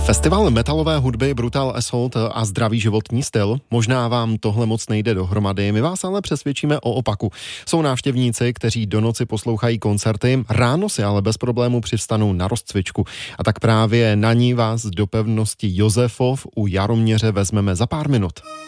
Festival metalové hudby Brutal Assault a zdravý životní styl. Možná vám tohle moc nejde dohromady, my vás ale přesvědčíme o opaku. Jsou návštěvníci, kteří do noci poslouchají koncerty, ráno si ale bez problému přivstanou na rozcvičku. A tak právě na ní vás do pevnosti Josefov u Jaroměře vezmeme za pár minut.